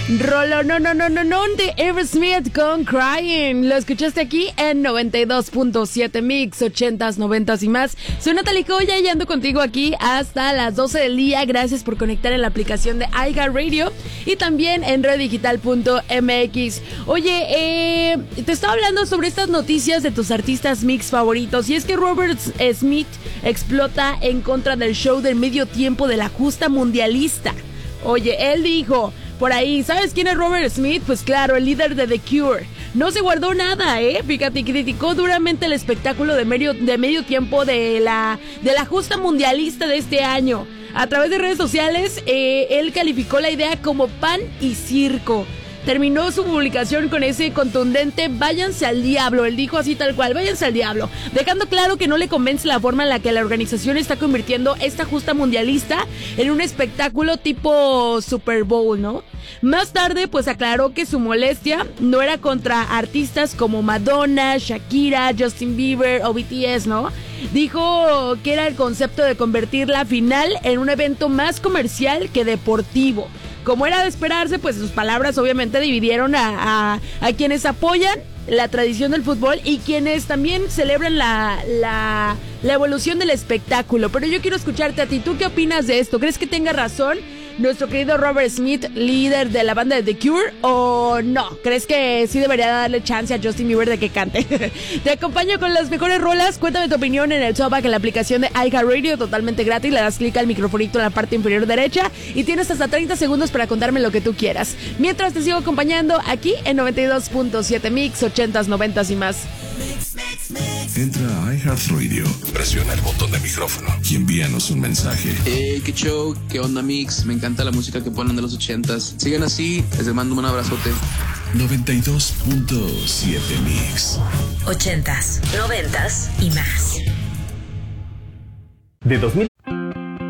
Rolo, no, de Aerosmith con Crying. Lo escuchaste aquí en 92.7 Mix, 80s, 90s y más. Soy Natalie Coya y ando contigo aquí hasta las 12 del día. Gracias por conectar en la aplicación de iHeartRadio y también en redigital.mx. Oye, te estaba hablando sobre estas noticias de tus artistas mix favoritos. Y es que Robert Smith explota en contra del show del medio tiempo de la justa mundialista. Oye, él dijo por ahí, ¿sabes quién es Robert Smith? Pues claro, el líder de The Cure. No se guardó nada, fíjate, criticó duramente el espectáculo de medio tiempo de la justa mundialista de este año. A través de redes sociales, él calificó la idea como pan y circo. Terminó su publicación con ese contundente váyanse al diablo. Él dijo así tal cual, váyanse al diablo, dejando claro que no le convence la forma en la que la organización está convirtiendo esta justa mundialista en un espectáculo tipo Super Bowl, ¿no? Más tarde, pues aclaró que su molestia no era contra artistas como Madonna, Shakira, Justin Bieber o BTS, ¿no? Dijo que era el concepto de convertir la final en un evento más comercial que deportivo. Como era de esperarse, pues sus palabras obviamente dividieron a quienes apoyan la tradición del fútbol y quienes también celebran la evolución del espectáculo. Pero yo quiero escucharte a ti. ¿Tú qué opinas de esto? ¿Crees que tenga razón nuestro querido Robert Smith, líder de la banda de The Cure, o no? ¿Crees que sí debería darle chance a Justin Bieber de que cante? Te acompaño con las mejores rolas. Cuéntame tu opinión en el Showback, en la aplicación de iHeartRadio, totalmente gratis. Le das clic al microfonito en la parte inferior derecha y tienes hasta 30 segundos para contarme lo que tú quieras. Mientras te sigo acompañando aquí en 92.7 Mix, 80s, 90s y más. Entra a iHeartRadio, presiona el botón de micrófono y envíanos un mensaje. Hey, qué show, qué onda Mix, me encanta la música que ponen de los 80s. Sigan así, les mando un abrazote. 92.7 Mix, 80s, 90s y más. De 2000